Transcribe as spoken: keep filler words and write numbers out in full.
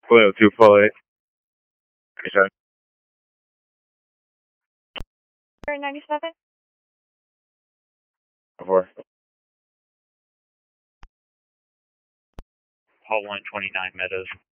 Blue two four eight. ninety-seven. ninety-seven. Four. Hall one twenty-nine Meadows.